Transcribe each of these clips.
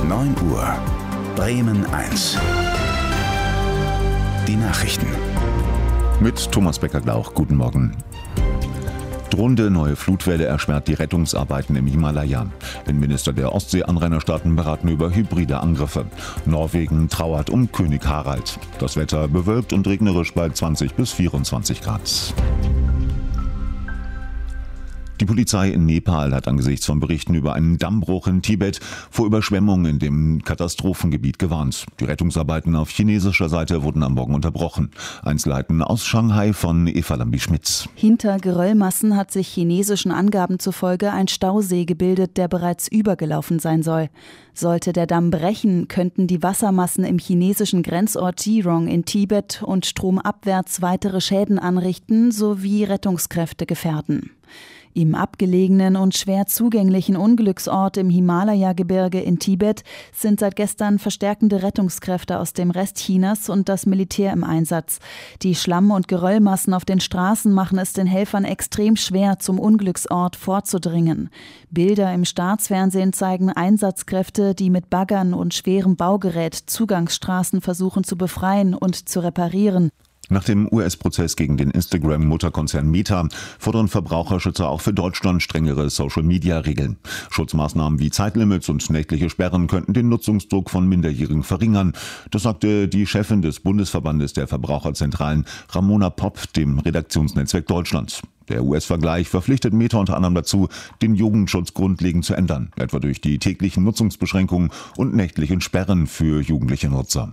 9 Uhr. Bremen 1. Die Nachrichten. Mit Thomas Becker-Glauch. Guten Morgen. Drohende neue Flutwelle erschwert die Rettungsarbeiten im Himalaya. Innenminister der Ostsee-Anrainerstaaten beraten über hybride Angriffe. Norwegen trauert um König Harald. Das Wetter bewölkt und regnerisch bei 20 bis 24 Grad. Die Polizei in Nepal hat angesichts von Berichten über einen Dammbruch in Tibet vor Überschwemmungen in dem Katastrophengebiet gewarnt. Die Rettungsarbeiten auf chinesischer Seite wurden am Morgen unterbrochen. Einzelheiten aus Shanghai von Eva Lambi-Schmitz. Hinter Geröllmassen hat sich chinesischen Angaben zufolge ein Stausee gebildet, der bereits übergelaufen sein soll. Sollte der Damm brechen, könnten die Wassermassen im chinesischen Grenzort Jirong in Tibet und stromabwärts weitere Schäden anrichten sowie Rettungskräfte gefährden. Im abgelegenen und schwer zugänglichen Unglücksort im Himalaya-Gebirge in Tibet sind seit gestern verstärkende Rettungskräfte aus dem Rest Chinas und das Militär im Einsatz. Die Schlamm- und Geröllmassen auf den Straßen machen es den Helfern extrem schwer, zum Unglücksort vorzudringen. Bilder im Staatsfernsehen zeigen Einsatzkräfte, die mit Baggern und schwerem Baugerät Zugangsstraßen versuchen zu befreien und zu reparieren. Nach dem US-Prozess gegen den Instagram-Mutterkonzern Meta fordern Verbraucherschützer auch für Deutschland strengere Social-Media-Regeln. Schutzmaßnahmen wie Zeitlimits und nächtliche Sperren könnten den Nutzungsdruck von Minderjährigen verringern. Das sagte die Chefin des Bundesverbandes der Verbraucherzentralen, Ramona Popp, dem Redaktionsnetzwerk Deutschland. Der US-Vergleich verpflichtet Meta unter anderem dazu, den Jugendschutz grundlegend zu ändern, etwa durch die täglichen Nutzungsbeschränkungen und nächtlichen Sperren für jugendliche Nutzer.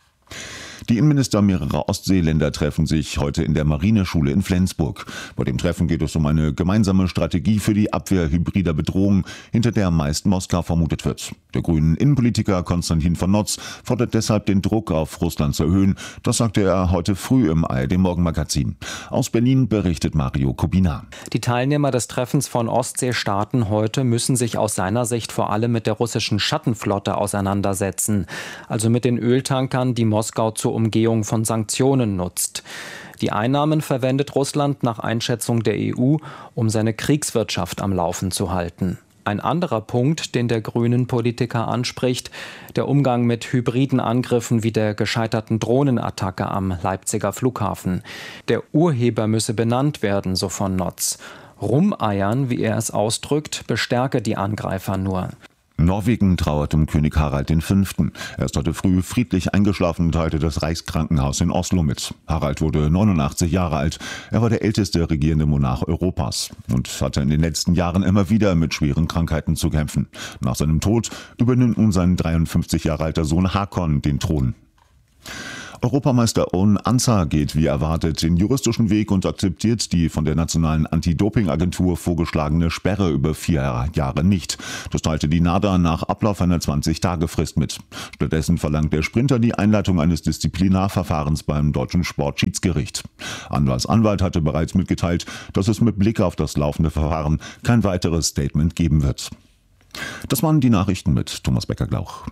Die Innenminister mehrerer Ostseeländer treffen sich heute in der Marineschule in Flensburg. Bei dem Treffen geht es um eine gemeinsame Strategie für die Abwehr hybrider Bedrohungen, hinter der meist Moskau vermutet wird. Der grünen Innenpolitiker Konstantin von Notz fordert deshalb, den Druck auf Russland zu erhöhen. Das sagte er heute früh im ARD-Morgenmagazin. Aus Berlin berichtet Mario Kubina. Die Teilnehmer des Treffens von Ostseestaaten heute müssen sich aus seiner Sicht vor allem mit der russischen Schattenflotte auseinandersetzen, also mit den Öltankern, die Moskau zur Umgehung von Sanktionen nutzt. Die Einnahmen verwendet Russland nach Einschätzung der EU, um seine Kriegswirtschaft am Laufen zu halten. Ein anderer Punkt, den der grünen Politiker anspricht, der Umgang mit hybriden Angriffen wie der gescheiterten Drohnenattacke am Leipziger Flughafen. Der Urheber müsse benannt werden, so von Notz. Rumeiern, wie er es ausdrückt, bestärke die Angreifer nur. Norwegen trauert um König Harald V. Er ist heute früh friedlich eingeschlafen und teilte das Reichskrankenhaus in Oslo mit. Harald wurde 89 Jahre alt. Er war der älteste regierende Monarch Europas und hatte in den letzten Jahren immer wieder mit schweren Krankheiten zu kämpfen. Nach seinem Tod übernimmt nun sein 53 Jahre alter Sohn Hakon den Thron. Europameister Owen Ansah geht wie erwartet den juristischen Weg und akzeptiert die von der nationalen Anti-Doping-Agentur vorgeschlagene Sperre über 4 Jahre nicht. Das teilte die NADA nach Ablauf einer 20-Tage-Frist mit. Stattdessen verlangt der Sprinter die Einleitung eines Disziplinarverfahrens beim deutschen Sportschiedsgericht. Ansahs Anwalt hatte bereits mitgeteilt, dass es mit Blick auf das laufende Verfahren kein weiteres Statement geben wird. Das waren die Nachrichten mit Thomas Becker-Glauch.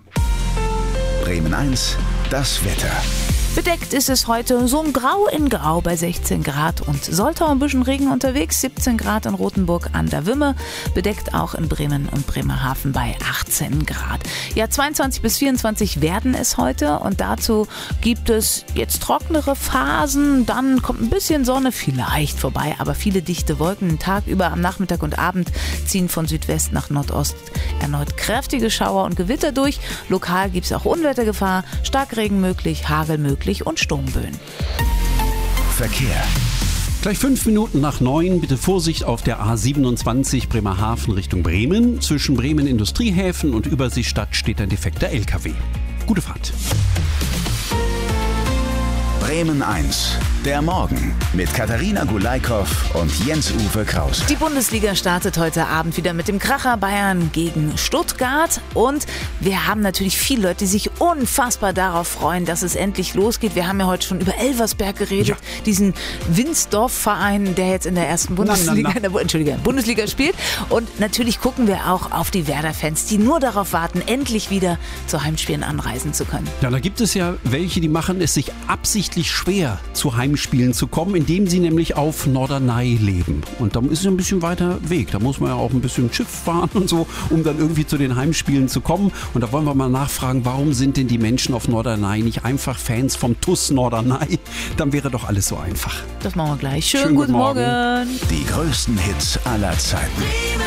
Bremen 1, das Wetter. Bedeckt ist es heute so ein Grau in Grau bei 16 Grad und sollte auch ein bisschen Regen unterwegs, 17 Grad in Rothenburg an der Wümme, bedeckt auch in Bremen und Bremerhaven bei 18 Grad. Ja, 22 bis 24 werden es heute und dazu gibt es jetzt trocknere Phasen, dann kommt ein bisschen Sonne vielleicht vorbei, aber viele dichte Wolken den Tag über. Am Nachmittag und Abend ziehen von Südwest nach Nordost erneut kräftige Schauer und Gewitter durch. Lokal gibt es auch Unwettergefahr, Starkregen möglich, Hagel möglich und Sturmböen. Verkehr. Gleich 5 Minuten nach 9, bitte Vorsicht auf der A27 Bremerhaven Richtung Bremen. Zwischen Bremen Industriehäfen und Überseestadt steht ein defekter LKW. Gute Fahrt. Bremen 1, der Morgen mit Katharina Gulaikow und Jens-Uwe Krause. Die Bundesliga startet heute Abend wieder mit dem Kracher Bayern gegen Stuttgart und wir haben natürlich viele Leute, die sich unfassbar darauf freuen, dass es endlich losgeht. Wir haben ja heute schon über Elversberg geredet, diesen Winsdorf-Verein, der jetzt in der ersten Bundesliga spielt. Und natürlich gucken wir auch auf die Werder-Fans, die nur darauf warten, endlich wieder zu Heimspielen anreisen zu können. Ja, da gibt es ja welche, die machen es sich absichtlich schwer, zu Heimspielen zu kommen, indem sie nämlich auf Norderney leben. Und da ist es ein bisschen weiter Weg. Da muss man ja auch ein bisschen Schiff fahren und so, um dann irgendwie zu den Heimspielen zu kommen. Und da wollen wir mal nachfragen, warum sind denn die Menschen auf Norderney nicht einfach Fans vom TuS Norderney? Dann wäre doch alles so einfach. Das machen wir gleich. Schönen guten Morgen. Die größten Hits aller Zeiten.